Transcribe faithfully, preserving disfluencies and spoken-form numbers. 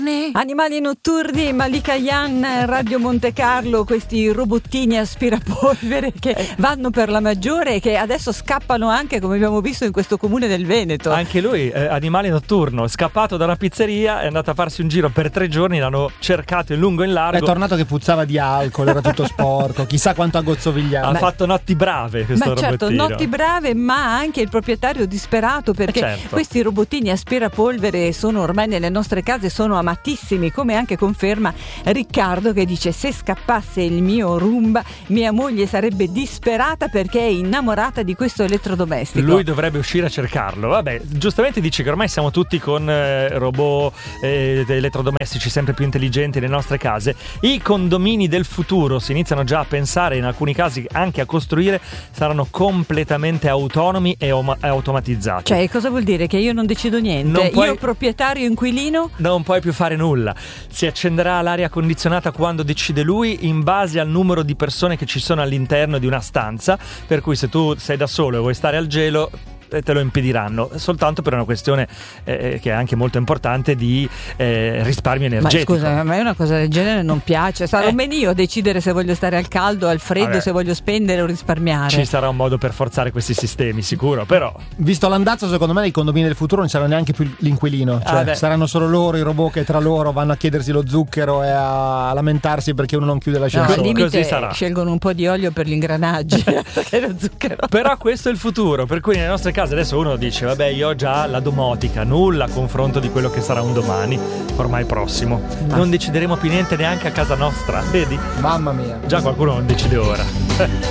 Animali notturni, Malika Yan, Radio Monte Carlo, questi robottini aspirapolvere che vanno per la maggiore e che adesso scappano anche, come abbiamo visto in questo comune del Veneto. Anche lui, eh, animale notturno, scappato da una pizzeria, è andato a farsi un giro per tre giorni, l'hanno cercato in lungo e in largo. È tornato che puzzava di alcol, era tutto sporco, chissà quanto ha gozzovigliato. Ha fatto notti brave questo ma certo, robottino. notti brave, ma anche il proprietario disperato, perché eh certo. questi robottini aspirapolvere sono ormai nelle nostre case, sono amatissimi, come anche conferma Riccardo, che dice: se scappasse il mio Roomba mia moglie sarebbe disperata perché è innamorata di questo elettrodomestico. Lui dovrebbe uscire a cercarlo. Vabbè, giustamente dice che ormai siamo tutti con eh, robot eh, elettrodomestici sempre più intelligenti nelle nostre case. I condomini del futuro si iniziano già a pensare, in alcuni casi anche a costruire, saranno completamente autonomi e om- automatizzati. Cioè, cosa vuol dire? Che io non decido niente? Non puoi... Io proprietario inquilino non puoi più fare nulla. Si accenderà l'aria condizionata quando decide lui, in base al numero di persone che ci sono all'interno di una stanza, per cui se tu sei da solo e vuoi stare al gelo te lo impediranno, soltanto per una questione eh, che è anche molto importante di eh, risparmio energetico. Ma scusa, a me una cosa del genere non piace. Sarò eh. ben io a decidere se voglio stare al caldo, al freddo, Vabbè. se voglio spendere o risparmiare. Ci sarà un modo per forzare questi sistemi, sicuro, però visto l'andazzo, secondo me nei condomini del futuro non sarà neanche più l'inquilino, cioè ah, saranno solo loro i robot che tra loro vanno a chiedersi lo zucchero e a lamentarsi perché uno non chiude l'ascensore. No, al limite così sarà. Scelgono un po' di olio per gli ingranaggi perché lo zucchero. Però questo è il futuro, per cui nelle nostre case adesso uno dice: vabbè, io ho già la domotica, nulla a confronto di quello che sarà un domani ormai prossimo. Non decideremo più niente neanche a casa nostra, vedi? Mamma mia. Già qualcuno non decide ora.